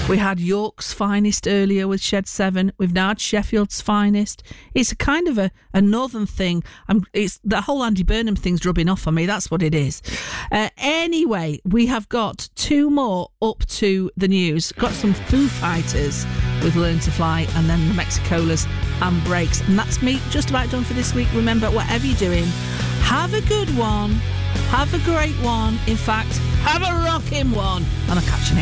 We had York's Finest earlier with Shed 7. We've now had Sheffield's Finest. It's a kind of a northern thing. It's the whole Andy Burnham thing's rubbing off on me. That's what it is. Anyway, we have got 2 more up to the news. Got some Foo Fighters with Learn to Fly, and then the Mexicolas and Breaks. And that's me just about done for this week. Remember, whatever you're doing, have a good one. Have a great one. In fact, have a rocking one. And I'll catch you next